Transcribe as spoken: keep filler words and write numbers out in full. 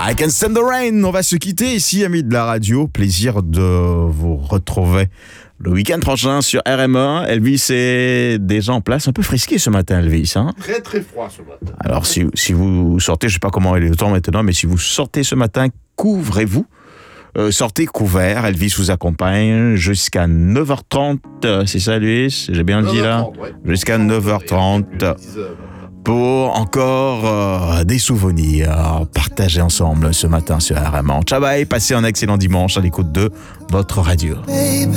I Can Stand the Rain. On va se quitter ici, amis de la radio. Plaisir de vous retrouver le week-end prochain sur R M un. Elvis est déjà en place. Un peu frisqué ce matin, Elvis. Hein, très très froid ce matin. Alors si, si vous sortez, je ne sais pas comment est le temps maintenant, mais si vous sortez ce matin, couvrez-vous. Euh, sortez couvert. Elvis vous accompagne jusqu'à neuf heures trente. C'est ça, Elvis? J'ai bien dit là? Ouais. Jusqu'à neuf heures trente. Pour encore euh, des souvenirs partagés ensemble ce matin sur R M un. Ciao, bye, passez un excellent dimanche à l'écoute de votre radio. Baby.